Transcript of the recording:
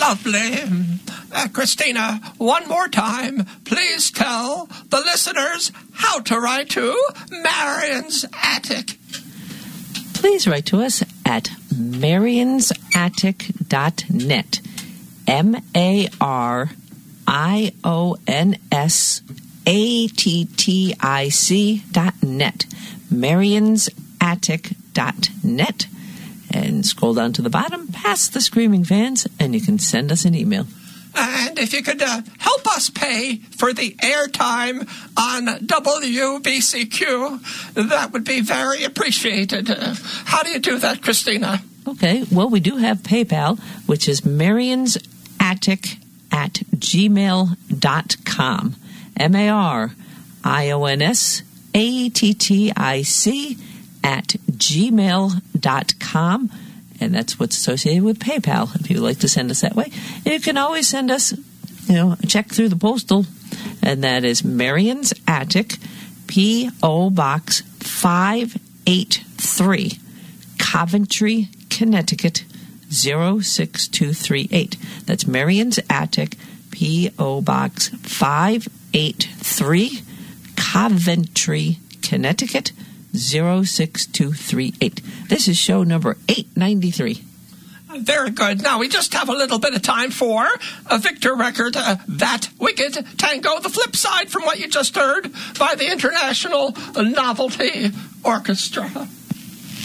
Lovely. Christina, one more time, please tell the listeners how to write to Marion's Attic. Please write to us at marionsattic.net. marionsattic.net. marionsattic.net. And scroll down to the bottom, past the Screaming Fans, and you can send us an email. And if you could help us pay for the airtime on WBCQ, that would be very appreciated. How do you do that, Christina? Okay, well, we do have PayPal, which is marionsattic@gmail.com. marionsattic@gmail.com. And that's what's associated with PayPal, if you would like to send us that way. You can always send us, a check through the postal, and that is Marion's Attic, P.O. Box 583, Coventry, Connecticut, 06238. That's Marion's Attic, P.O. Box 583, Coventry, Connecticut, 06238. This is show number 893. Very good. Now, we just have a little bit of time for a Victor record, That Wicked Tango, the flip side from what you just heard by the International Novelty Orchestra.